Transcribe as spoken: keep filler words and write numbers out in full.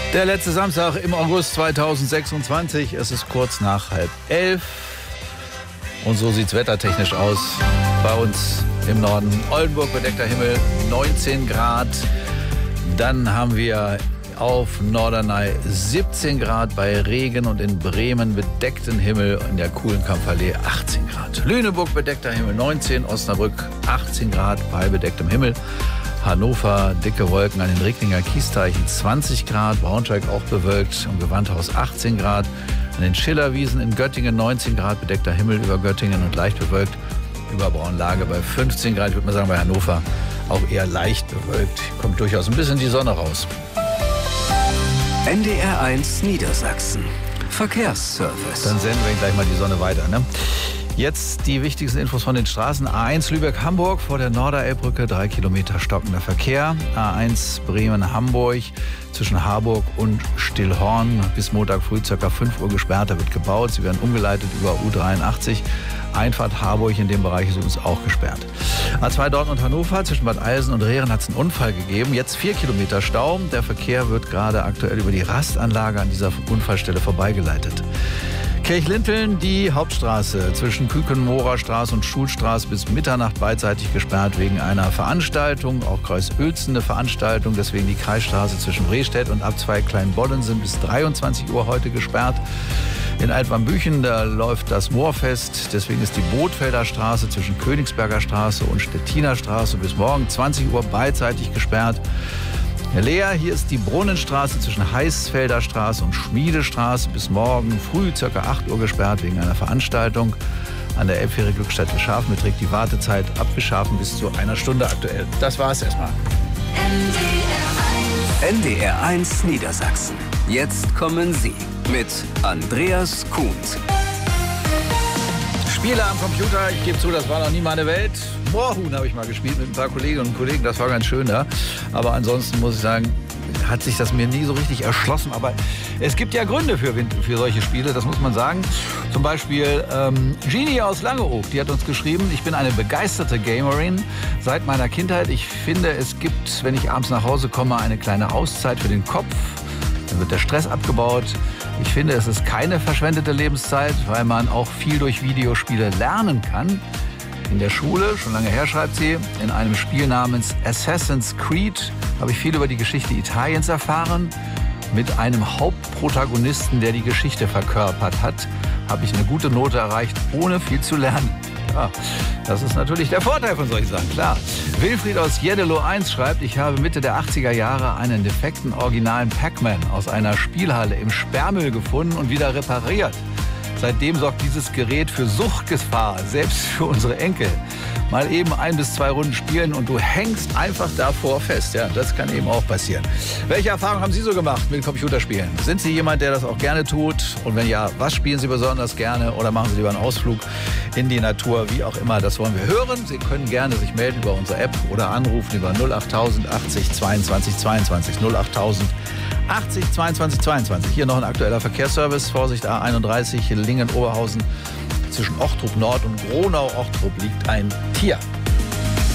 Der letzte Samstag im August zweitausendsechsundzwanzig. Es ist kurz nach halb elf. Und so sieht es wettertechnisch aus. Bei uns im Norden Oldenburg bedeckter Himmel, neunzehn Grad. Dann haben wir auf Norderney siebzehn Grad, bei Regen und in Bremen bedeckten Himmel, in der coolen Kampfallee achtzehn Grad. Lüneburg bedeckter Himmel neunzehn, Osnabrück achtzehn Grad bei bedecktem Himmel. Hannover dicke Wolken an den Recklinger Kiesteichen zwanzig Grad, Braunschweig auch bewölkt, im Gewandhaus achtzehn Grad, an den Schillerwiesen in Göttingen neunzehn Grad, bedeckter Himmel über Göttingen und leicht bewölkt, über Braunlage bei fünfzehn Grad. Ich würde mal sagen, bei Hannover auch eher leicht bewölkt, kommt durchaus ein bisschen die Sonne raus. N D R eins Niedersachsen. Verkehrsservice. Dann senden wir gleich mal die Sonne weiter, ne? Jetzt die wichtigsten Infos von den Straßen. A eins Lübeck-Hamburg vor der Norderelbbrücke, drei Kilometer stockender Verkehr. A eins Bremen-Hamburg zwischen Harburg und Stillhorn bis Montag früh ca. fünf Uhr gesperrt. Da wird gebaut. Sie werden umgeleitet über U dreiundachtzig. Einfahrt Harburg in dem Bereich ist übrigens auch gesperrt. A zwei Dortmund-Hannover zwischen Bad Eilsen und Rehren hat es einen Unfall gegeben. Jetzt vier Kilometer Stau. Der Verkehr wird gerade aktuell über die Rastanlage an dieser Unfallstelle vorbeigeleitet. Kirchlinteln, die Hauptstraße zwischen Küken-Mohrer Straße und Schulstraße bis Mitternacht beidseitig gesperrt wegen einer Veranstaltung. Auch Kreis Uelzen eine Veranstaltung, deswegen die Kreisstraße zwischen Rehstedt und Abzweig Kleinbollensen bis dreiundzwanzig Uhr heute gesperrt. In Altwarmbüchen, da läuft das Moorfest, deswegen ist die Bootfelder Straße zwischen Königsberger Straße und Stettiner Straße bis morgen zwanzig Uhr beidseitig gesperrt. Leer, hier ist die Brunnenstraße zwischen Heißfelder Straße und Schmiedestraße bis morgen früh ca. acht Uhr gesperrt wegen einer Veranstaltung. An der Elbfähre Glückstadt Wischhafen beträgt die Wartezeit ab Wischhafen bis zu einer Stunde aktuell. Das war's erstmal. N D R eins Niedersachsen. Jetzt kommen Sie mit Andreas Kuhns. Spiele am Computer, ich gebe zu, das war noch nie meine Welt. Moorhuhn habe ich mal gespielt mit ein paar Kolleginnen und Kollegen, das war ganz schön, ja. Aber ansonsten muss ich sagen, hat sich das mir nie so richtig erschlossen. Aber es gibt ja Gründe für, für solche Spiele, das muss man sagen. Zum Beispiel ähm, Genie aus Langeoog, die hat uns geschrieben, ich bin eine begeisterte Gamerin seit meiner Kindheit. Ich finde, es gibt, wenn ich abends nach Hause komme, eine kleine Auszeit für den Kopf. Dann wird der Stress abgebaut. Ich finde, es ist keine verschwendete Lebenszeit, weil man auch viel durch Videospiele lernen kann. In der Schule, schon lange her, schreibt sie, in einem Spiel namens Assassin's Creed habe ich viel über die Geschichte Italiens erfahren. Mit einem Hauptprotagonisten, der die Geschichte verkörpert hat, habe ich eine gute Note erreicht, ohne viel zu lernen. Ja, das ist natürlich der Vorteil von solchen Sachen, klar. Wilfried aus Jeddelo eins schreibt, ich habe Mitte der achtziger Jahre einen defekten originalen Pac-Man aus einer Spielhalle im Sperrmüll gefunden und wieder repariert. Seitdem sorgt dieses Gerät für Suchtgefahr, selbst für unsere Enkel. Mal eben ein bis zwei Runden spielen und du hängst einfach davor fest. Ja, das kann eben auch passieren. Welche Erfahrungen haben Sie so gemacht mit Computerspielen? Sind Sie jemand, der das auch gerne tut? Und wenn ja, was spielen Sie besonders gerne? Oder machen Sie lieber einen Ausflug in die Natur? Wie auch immer, das wollen wir hören. Sie können gerne sich melden über unsere App oder anrufen über null achttausend achtzig zweiundzwanzig zweiundzwanzig null achttausend achtzig zweiundzwanzig zweiundzwanzig. Hier noch ein aktueller Verkehrsservice. Vorsicht A einunddreißig, Lingen-Oberhausen. Zwischen Ochtrup Nord und Gronau-Ochtrup liegt ein Tier.